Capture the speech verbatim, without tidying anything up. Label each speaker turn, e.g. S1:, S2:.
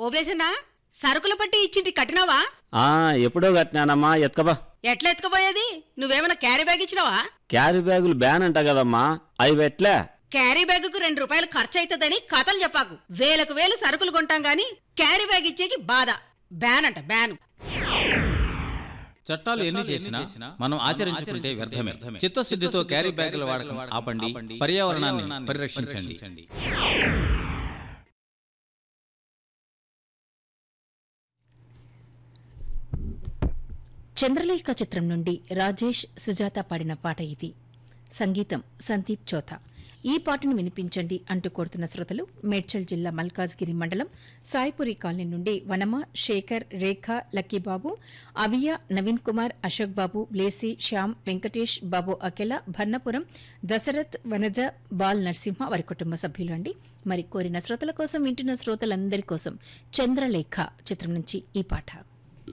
S1: ఓబ్లేసన్నా సరుకుల పట్టి ఇచ్చింటి కట్టినావా?
S2: ఆ ఎప్పుడో కట్టినానమ్మా, ఎత్కబా.
S1: ఎట్లా ఎత్తుకుపోయేది? నువ్వేమన్నా క్యారీ బ్యాగ్ ఇచ్చినావా?
S2: క్యారీ బ్యాగులు బ్యాన్ అంట కదమ్మా, అవి పెట్లే.
S1: క్యారీ బ్యాగుకు రెండు రూపాయలు ఖర్చు అవుతుందని కథలు చెప్పాకు. వేలకు వేలు సరుకులు కొంటాం గాని క్యారీ బ్యాగ్ ఇచ్చేకి బాధ. బ్యాన్ అంట బ్యాన్.
S3: చట్టాలు ఎన్ని చేసినా మనం ఆచరించుకుంటే వ్యర్థమే. చిత్తశుద్ధితో క్యారీ బ్యాగుల వాడకం ఆపండి, పర్యావరణాన్ని పరిరక్షించండి.
S4: చంద్రలేఖ చిత్రం నుండి రాజేష్ సుజాత పాడిన పాట ఇది. సంగీతం సందీప్ చోథా. ఈ పాటను వినిపించండి అంటూ కోరుతున్న శ్రోతలు మేడ్చల్ జిల్లా మల్కాజ్గిరి మండలం సాయిపురి కాలనీ నుండి వనమ, శేఖర్, రేఖ, లక్కీబాబు, అవియా, నవీన్ కుమార్, అశోక్ బాబు, బ్లేసి, శ్యామ్, వెంకటేష్, బాబు అఖిల, భన్నపురం, దశరథ్, వనజ, బాల్ నరసింహ వారి కుటుంబ సభ్యులు అండి. మరి కోరిన శ్రోతల కోసం, వింటున్న శ్రోతలందరి కోసం చంద్రలేఖ చిత్రం నుంచి ఈ పాట.